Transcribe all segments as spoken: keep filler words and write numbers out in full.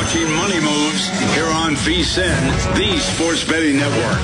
watching Money Moves here on V S I N, the Sports Betting Network.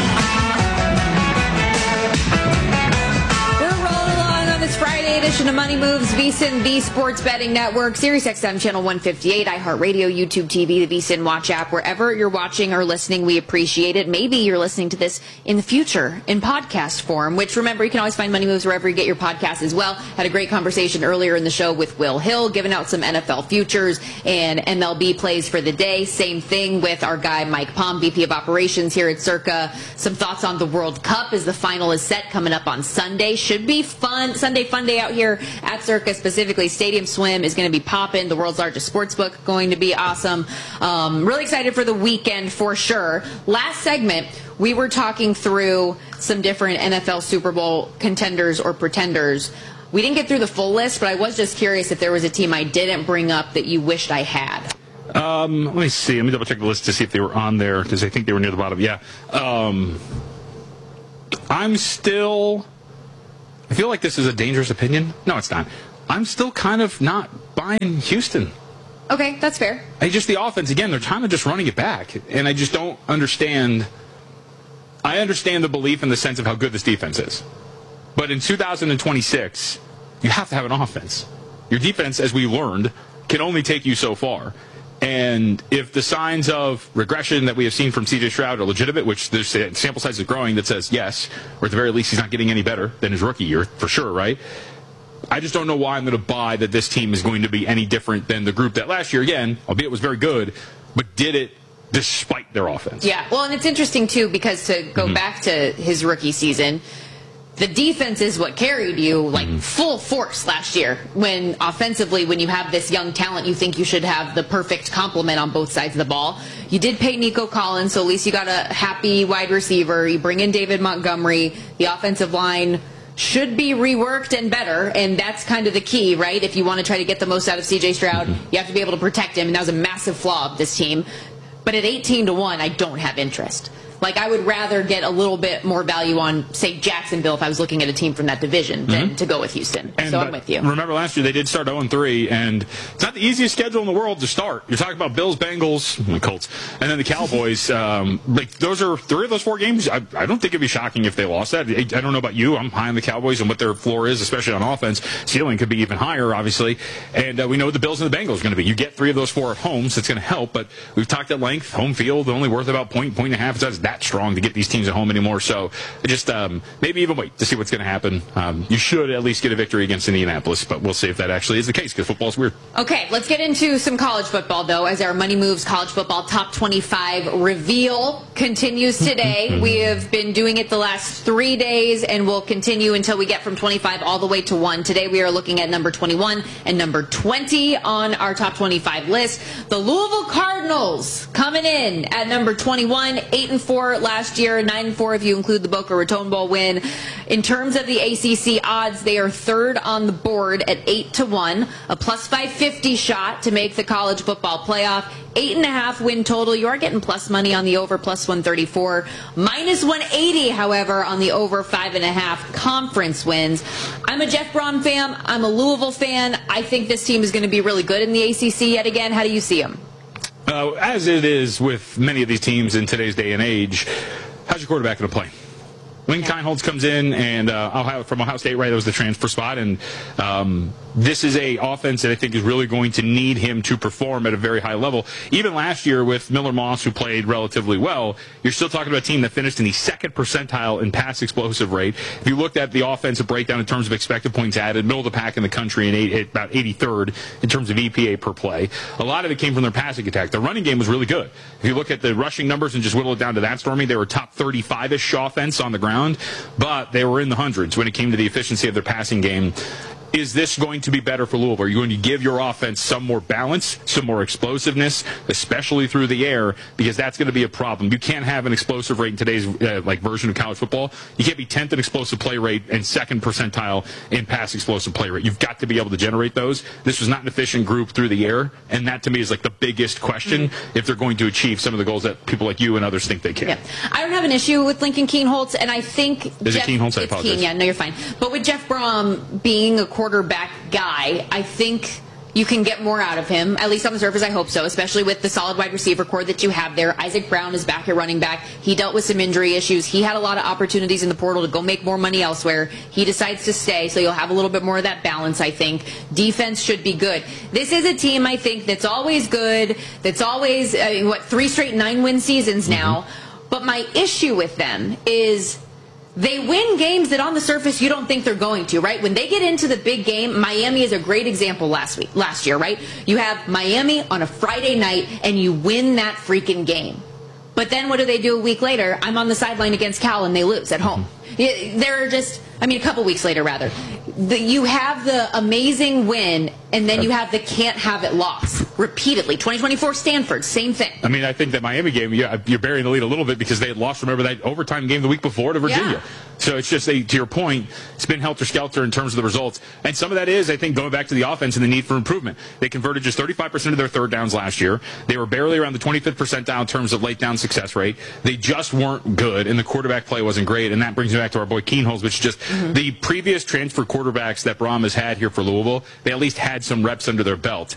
Friday edition of Money Moves, V S I N, the Sports Betting Network, Sirius X M Channel one fifty-eight, iHeartRadio, YouTube T V, the V S I N Watch app, wherever you're watching or listening, we appreciate it. Maybe you're listening to this in the future in podcast form, which, remember, you can always find Money Moves wherever you get your podcasts as well. Had a great conversation earlier in the show with Will Hill, giving out some N F L futures and M L B plays for the day. Same thing with our guy Mike Palm, V P of Operations here at Circa. Some thoughts on the World Cup as the final is set coming up on Sunday. Should be fun. Sunday fun day out here at Circa, specifically Stadium Swim is going to be popping. The world's largest sports book going to be awesome. Um, really excited for the weekend for sure. Last segment, we were talking through some different N F L Super Bowl contenders or pretenders. We didn't get through the full list, but I was just curious if there was a team I didn't bring up that you wished I had. Um, let me see. Let me double check the list to see if they were on there, because I think they were near the bottom. Yeah. Um, I'm still... I feel like this is a dangerous opinion. No, it's not. I'm still kind of not buying Houston. Okay, that's fair. I just, the offense, again, they're kind of just running it back. And I just don't understand. I understand the belief in the sense of how good this defense is. But in two thousand twenty-six, you have to have an offense. Your defense, as we learned, can only take you so far. And if the signs of regression that we have seen from C J Stroud are legitimate, which the sample size is growing that says yes, or at the very least he's not getting any better than his rookie year, for sure, right? I just don't know why I'm going to buy that this team is going to be any different than the group that last year, again, albeit was very good, but did it despite their offense. Yeah, well, and it's interesting, too, because to go mm-hmm. back to his rookie season, the defense is what carried you, like, mm-hmm. full force last year. When offensively, when you have this young talent, you think you should have the perfect complement on both sides of the ball. You did pay Nico Collins, so at least you got a happy wide receiver. You bring in David Montgomery. The offensive line should be reworked and better, and that's kind of the key, right? If you want to try to get the most out of C J Stroud, mm-hmm. you have to be able to protect him, and that was a massive flaw of this team. But at eighteen to one, I don't have interest. Like, I would rather get a little bit more value on, say, Jacksonville if I was looking at a team from that division than mm-hmm. to go with Houston. And, so I'm with you. Remember last year they did start oh and three, and it's not the easiest schedule in the world to start. You're talking about Bills, Bengals, the Colts, and then the Cowboys. um, like those are three of those four games. I, I don't think it'd be shocking if they lost that. I, I don't know about you. I'm high on the Cowboys and what their floor is, especially on offense. Ceiling could be even higher, obviously. And uh, we know what the Bills and the Bengals are going to be. You get three of those four at home, so it's going to help. But we've talked at length. Home field only worth about point, point and a half. It's not that strong to get these teams at home anymore, so just um, maybe even wait to see what's going to happen. Um, you should at least get a victory against Indianapolis, but we'll see if that actually is the case, because football's weird. Okay, let's get into some college football, though, as our Money Moves college football top twenty-five reveal continues today. We have been doing it the last three days, and we'll continue until we get from twenty-five all the way to one. Today we are looking at number twenty-one and number twenty on our top twenty-five list. The Louisville Cardinals coming in at number twenty-one, eight and four last year, nine and four if you include the Boca Raton Bowl win. In terms of the A C C odds, they are third on the board at eight to one, a plus five fifty shot to make the college football playoff. Eight and a half win total. You are getting plus money on the over, plus one thirty-four. Minus one eighty, however, on the over five and a half conference wins. I'm a Jeff Braun fan. I'm a Louisville fan. I think this team is going to be really good in the A C C yet again. How do you see them? Uh, as it is with many of these teams in today's day and age, how's your quarterback going to play? Lincoln yeah. Kienholz comes in, and uh, Ohio, from Ohio State, right? That was the transfer spot, and um, this is a offense that I think is really going to need him to perform at a very high level. Even last year with Miller Moss, who played relatively well, you're still talking about a team that finished in the second percentile in pass explosive rate. If you looked at the offensive breakdown in terms of expected points added, middle of the pack in the country, and eight, about eighty-third in terms of E P A per play. A lot of it came from their passing attack. Their running game was really good. If you look at the rushing numbers and just whittle it down to that, Stormy, they were top thirty-five-ish offense on the ground, but they were in the hundreds when it came to the efficiency of their passing game. Is this going to be better for Louisville? Are you going to give your offense some more balance, some more explosiveness, especially through the air? Because that's going to be a problem. You can't have an explosive rate in today's uh, like version of college football. You can't be tenth in explosive play rate and second percentile in pass explosive play rate. You've got to be able to generate those. This was not an efficient group through the air, and that to me is like the biggest question mm-hmm. if they're going to achieve some of the goals that people like you and others think they can. Yeah. I don't have an issue with Lincoln Kienholz, and I think is Jeff, it Kienholz? I apologize. Keen, yeah, no, you're fine. But with Jeff Brom being a quarterback guy, I think you can get more out of him, at least on the surface. I hope so, especially with the solid wide receiver core that you have there. Isaac Brown is back at running back. He dealt with some injury issues. He had a lot of opportunities in the portal to go make more money elsewhere. He decides to stay, so you'll have a little bit more of that balance, I think. Defense should be good. This is a team, I think, that's always good, that's always, uh, what, three straight nine-win seasons now. Mm-hmm. But my issue with them is they win games that on the surface you don't think they're going to, right? When they get into the big game, Miami is a great example last week, last year, right? You have Miami on a Friday night and you win that freaking game. But then what do they do a week later? I'm on the sideline against Cal and they lose at home. They're just, I mean, a couple weeks later, rather. The, you have the amazing win, and then you have the can't have it loss repeatedly. twenty twenty-four Stanford, same thing. I mean, I think that Miami game, yeah, you're burying the lead a little bit because they had lost, remember, that overtime game the week before to Virginia. Yeah. So it's just, a, to your point, it's been helter-skelter in terms of the results. And some of that is, I think, going back to the offense and the need for improvement. They converted just thirty-five percent of their third downs last year. They were barely around the twenty-fifth percentile in terms of late down success rate. They just weren't good, and the quarterback play wasn't great. And that brings me back to our boy Keenholz, which is just mm-hmm. the previous transfer quarterbacks that Brohm has had here for Louisville, they at least had some reps under their belt.